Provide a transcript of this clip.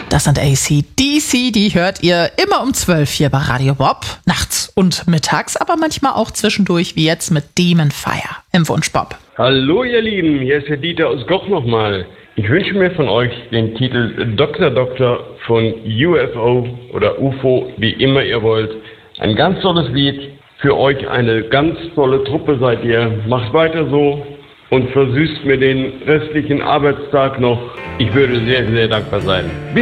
Das sind AC/DC, die hört ihr immer um 12 hier bei Radio Bob. Nachts und mittags, aber manchmal auch zwischendurch, wie jetzt mit Demon Fire im Wunsch Bob. Hallo ihr Lieben, hier ist der Dieter aus Goch nochmal. Ich wünsche mir von euch den Titel Dr. von UFO oder UFO, wie immer ihr wollt. Ein ganz tolles Lied. Für euch eine ganz tolle Truppe seid ihr. Macht weiter so und versüßt mir den restlichen Arbeitstag noch. Ich würde sehr, sehr dankbar sein.